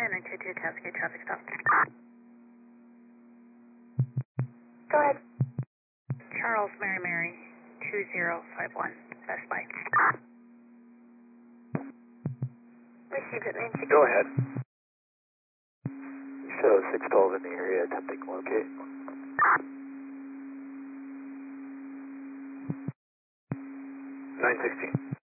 922 Cascade traffic stop. Go ahead. Charles Mary 2051 Best Buy. Received at 960. Go ahead. Show 612 in the area, attempting to locate. 916.